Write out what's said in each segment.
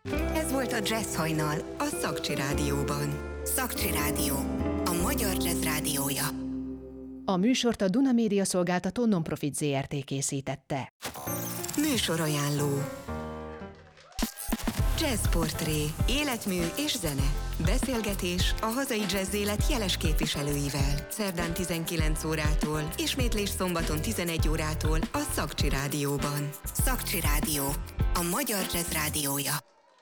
Ez volt a Jazz Hajnal a Szakcsi Rádióban. Szakcsi Rádió, a magyar jazz rádiója. A műsort a Duna Média Szolgáltató Non-Profit Zrt. Készítette. Műsorajánló. Jazzportré, életmű és zene. Beszélgetés a hazai jazz élet jeles képviselőivel. Szerdán 19 órától, ismétlés szombaton 11 órától a Szakcsi Rádióban. Szakcsi Rádió, a magyar jazz rádiója.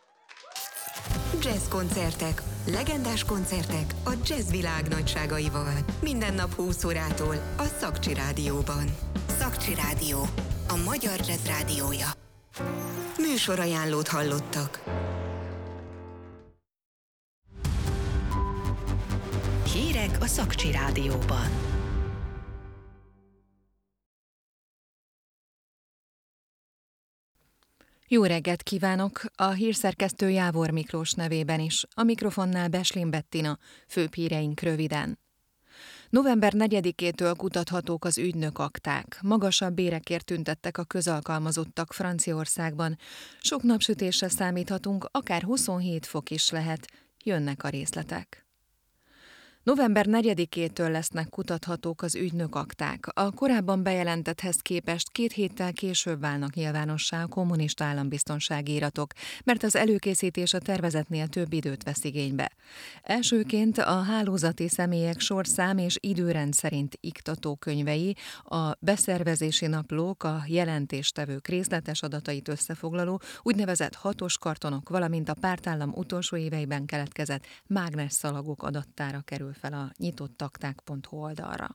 Jazz koncertek, legendás koncertek a jazz világ nagyságaival. Minden nap 20 órától a Szakcsi Rádióban. Szakcsi Rádió, a magyar jazz rádiója. Műsorajánlót hallottak. Hírek a Szakcsi Rádióban. Jó reggelt kívánok! A hírszerkesztő Jávor Miklós nevében is, a mikrofonnál Beslin Bettina, főbb híreink röviden. November 4-től kutathatók az ügynökakták. Magasabb bérekért tüntettek a közalkalmazottak Franciaországban. Sok napsütésre számíthatunk, akár 27 fok is lehet. Jönnek a részletek. November 4-től lesznek kutathatók az ügynökakták. A korábban bejelentetthez képest 2 héttel később válnak nyilvánossá a kommunista állambiztonsági iratok, mert az előkészítés a tervezetnél több időt vesz igénybe. Elsőként a hálózati személyek sorszám és időrend szerint iktató könyvei, a beszervezési naplók, a jelentéstevők részletes adatait összefoglaló úgynevezett hatos kartonok, valamint a pártállam utolsó éveiben keletkezett mágnesszalagok adattára kerül fel a nyitottakták.hu oldalra.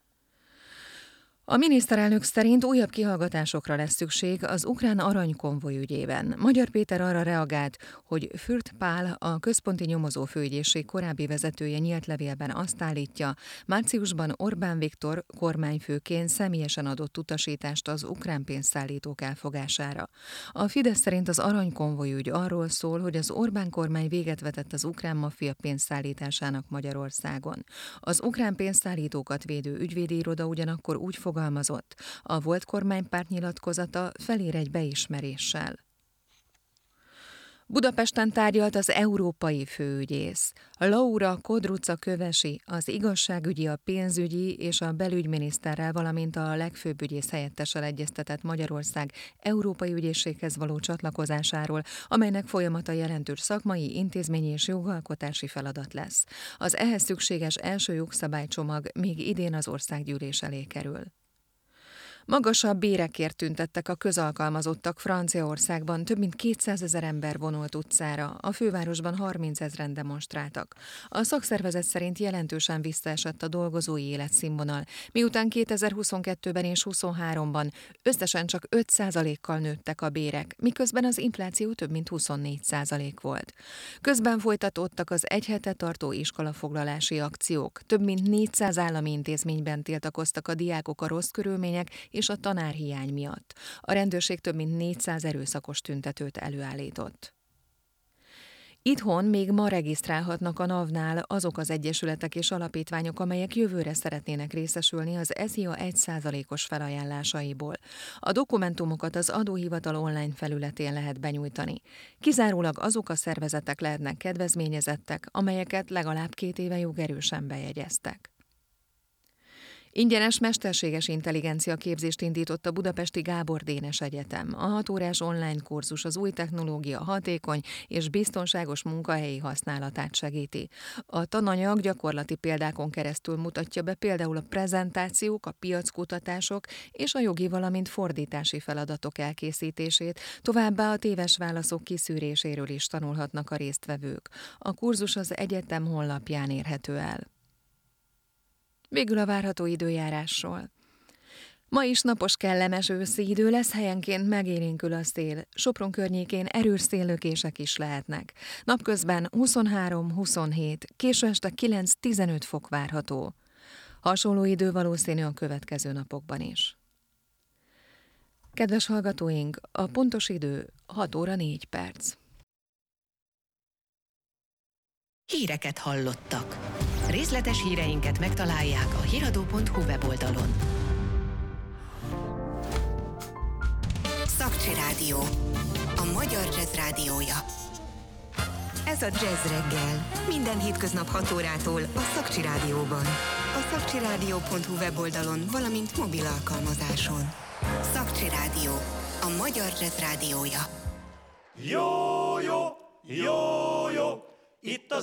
A miniszterelnök szerint újabb kihallgatásokra lesz szükség az ukrán aranykonvoj ügyében. Magyar Péter arra reagált, hogy Fürt Pál, a központi nyomozófőügyészség korábbi vezetője nyílt levélben azt állítja, márciusban Orbán Viktor kormányfőként személyesen adott utasítást az ukrán pénzszállítók elfogására. A Fidesz szerint az aranykonvoj ügy arról szól, hogy az Orbán kormány véget vetett az ukrán maffia pénzszállításának Magyarországon. Az ukrán pénzszállítókat védő ügyvédi iroda ugyanakkor úgy fogalmazott, a volt kormánypárt nyilatkozata felér egy beismeréssel. Budapesten tárgyalt az európai főügyész. Laura Kodruca Kövesi, az igazságügyi, a pénzügyi és a belügyminiszterrel, valamint a legfőbb ügyész helyettessel egyeztetett Magyarország európai ügyészséghez való csatlakozásáról, amelynek folyamata jelentős szakmai, intézményi és jogalkotási feladat lesz. Az ehhez szükséges első jogszabálycsomag még idén az országgyűlés elé kerül. Magasabb bérekért tüntettek a közalkalmazottak Franciaországban, több mint 200 000 ember vonult utcára, a fővárosban 30 000-en demonstráltak. A szakszervezet szerint jelentősen visszaesett a dolgozói életszínvonal, miután 2022-ben és 2023-ban összesen csak 5%-kal nőttek a bérek, miközben az infláció több mint 24% volt. Közben folytatódtak az egy hete tartó iskolafoglalási akciók, több mint 400 állami intézményben tiltakoztak a diákok a rossz körülmények és a tanárhiány miatt. A rendőrség több mint 400 erőszakos tüntetőt előállított. Itthon még ma regisztrálhatnak a NAV-nál azok az egyesületek és alapítványok, amelyek jövőre szeretnének részesülni az SZIA 1%-os felajánlásaiból. A dokumentumokat az adóhivatal online felületén lehet benyújtani. Kizárólag azok a szervezetek lehetnek kedvezményezettek, amelyeket legalább 2 éve jogerősen bejegyeztek. Ingyenes mesterséges intelligencia képzést indított a budapesti Gábor Dénes Egyetem. A 6 órás online kurzus az új technológia hatékony és biztonságos munkahelyi használatát segíti. A tananyag gyakorlati példákon keresztül mutatja be például a prezentációk, a piackutatások és a jogi, valamint fordítási feladatok elkészítését, továbbá a téves válaszok kiszűréséről is tanulhatnak a résztvevők. A kurzus az egyetem honlapján érhető el. Végül a várható időjárásról. Ma is napos, kellemes őszi idő lesz, helyenként megélénkül a szél. Sopron környékén erős széllökések is lehetnek. Napközben 23-27, késő este 9-15 fok várható. Hasonló idő valószínű a következő napokban is. Kedves hallgatóink, a pontos idő 6 óra 4 perc. Híreket hallottak. Részletes híreinket megtalálják a hiradó.hu weboldalon. Szakcsi Rádió, a magyar jazz rádiója. Ez a Jazz Reggel. Minden hétköznap 6 órától a Szakcsi Rádióban. A szakcsirádió.hu weboldalon, valamint mobil alkalmazáson. Szakcsi Rádió. A magyar jazz rádiója. Jó, jó, jó, jó, itt az